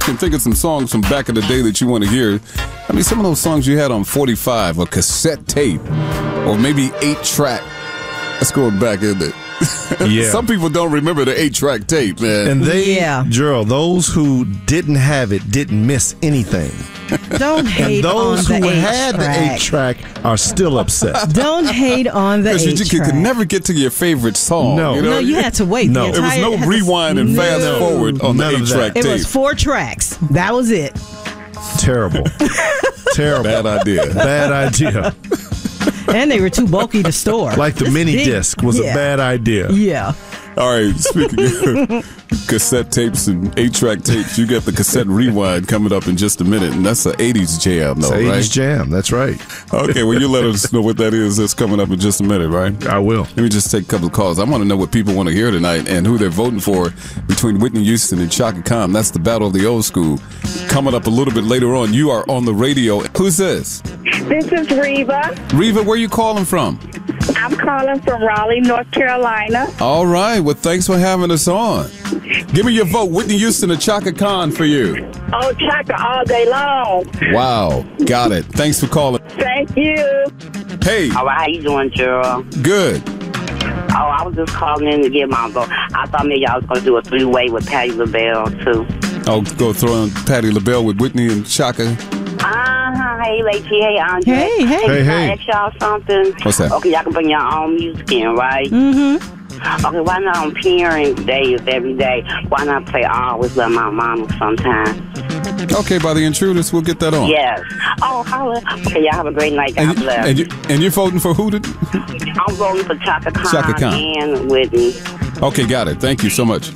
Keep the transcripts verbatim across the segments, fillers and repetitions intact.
can think of some songs from back in the day that you want to hear. I mean, some of those songs you had on forty-five or cassette tape or maybe eight track. Let's go back in there. Yeah. Some people don't remember the eight track tape, man. And they, yeah. Gerald, those who didn't have it didn't miss anything. Don't hate and those on who the had the eight track are still upset. Don't hate on the eight you, you could never get to your favorite song. No, you know? no, you had to wait. No, the entire, there was no rewind and no. fast forward on None the eight track tape. It was four tracks. That was it. Terrible. Terrible. Bad idea. Bad idea. And they were too bulky to store. Like the This mini big- disc was yeah. a bad idea. Yeah. All right, speaking of cassette tapes and eight track tapes, you got the cassette rewind coming up in just a minute, and that's an eighties jam, though, It's right? eighties jam, that's right. Okay, well, you let us know what that is. That's coming up in just a minute, right? I will. Let me just take a couple of calls. I want to know what people want to hear tonight and who they're voting for between Whitney Houston and Chaka Khan. That's the battle of the old school. Coming up a little bit later on, you are on the radio. Who's this? This is Reva. Reva, where you calling from? I'm calling from Raleigh, North Carolina. All right, well, thanks for having us on. Give me your vote, Whitney Houston or Chaka Khan for you. Oh, Chaka all day long. Wow, got it. Thanks for calling. Thank you. Hey. All right, how you doing, Gerald? Good. Oh, I was just calling in to get my vote. I thought maybe I was going to do a three-way with Patti LaBelle, too. I'll go throw on Patti LaBelle with Whitney and Chaka. Uh-huh. Hey, Lacey. Hey, Andre. Hey, hey. Hey, Hey, can hey. I ask y'all something? What's that? Okay, y'all can bring your own music in, right? Mm-hmm. Okay, why not on Parent Days every day? Why not play I Always Love My Mama sometime? Okay, by the Intruders, we'll get that on. Yes. Oh, holla. Okay, y'all have a great night. God And, bless. and, you, and you're voting for who? To, I'm voting for Chaka Khan, Chaka Khan. and Whitney. okay, got it. Thank you so much.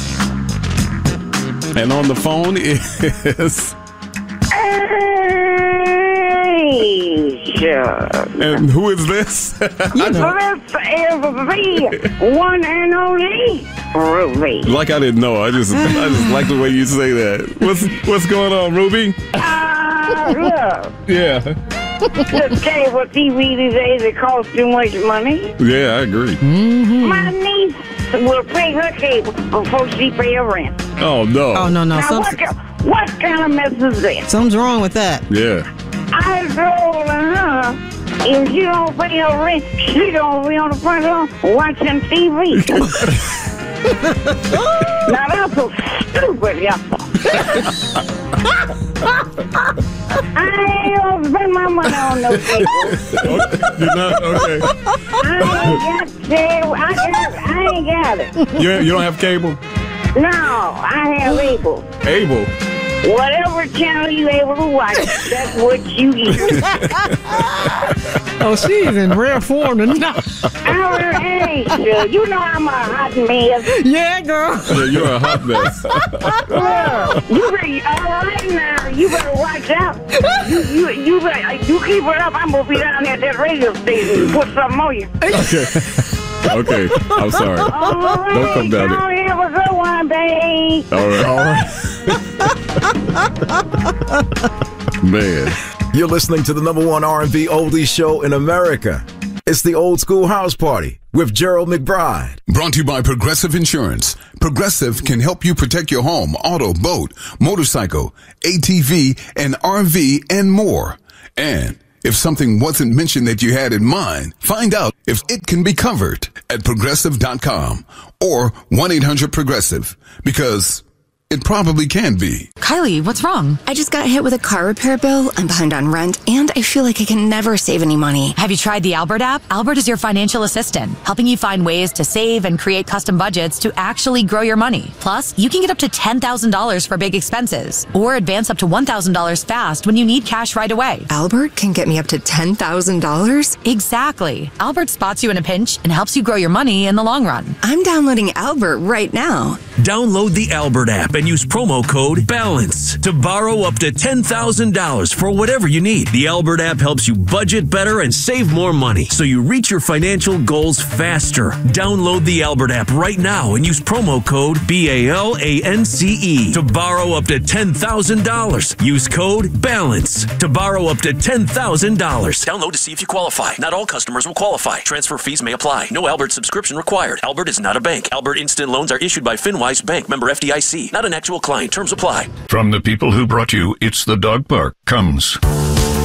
And on the phone is... Asia. And who is this? You know. This is the one and only Ruby. Like I didn't know. I just I just like the way you say that. What's what's going on, Ruby? Ah, look. Yeah. The cable T V these days, it costs too much money. Yeah, I agree. My niece will pay her cable before she pay her rent. Oh no. Oh, no, no. Now, Some, what, ki- what kind of mess is this? something's wrong with that. Yeah. I told her, if you don't pay her rent, she gonna be on the front lawn watching T V. Now that's so stupid, y'all. I ain't gonna spend my money on no cable. You're not okay. I ain't got cable. I, got, I ain't got it. You you don't have cable? No, I have able. Able. Whatever channel you able to watch, that's what you get. Oh, she's in rare form tonight. I'm hey, sure. You know I'm a hot mess. Yeah, girl. Yeah, you're a hot mess. Well, you better, all right now, you better watch out. You, you, you, better, you keep it up, I'm going to be down there at that radio station and put something on you. Okay. Okay. I'm sorry. All right, Don't come down y'all there. have a good one, babe. All right. All right. Man. You're listening to the number one R and B oldies show in America. It's the Old School House Party with Gerald McBride. Brought to you by Progressive Insurance. Progressive can help you protect your home, auto, boat, motorcycle, A T V, and R V, and more. And if something wasn't mentioned that you had in mind, find out if it can be covered at progressive dot com or one eight hundred progressive, because it probably can be. Kylie, what's wrong? I just got hit with a car repair bill. I'm behind on rent, and I feel like I can never save any money. Have you tried the Albert app? Albert is your financial assistant, helping you find ways to save and create custom budgets to actually grow your money. Plus, you can get up to ten thousand dollars for big expenses, or advance up to one thousand dollars fast when you need cash right away. Albert can get me up to ten thousand dollars? Exactly. Albert spots you in a pinch and helps you grow your money in the long run. I'm downloading Albert right now. Download the Albert app and use promo code BALANCE to borrow up to ten thousand dollars for whatever you need. The Albert app helps you budget better and save more money so you reach your financial goals faster. Download the Albert app right now and use promo code B A L A N C E to borrow up to ten thousand dollars. Use code BALANCE to borrow up to ten thousand dollars. Download to see if you qualify. Not all customers will qualify. Transfer fees may apply. No Albert subscription required. Albert is not a bank. Albert Instant Loans are issued by FinWise Bank, member F D I C. Not an actual client. Terms apply. From the people who brought you It's the Dog Park comes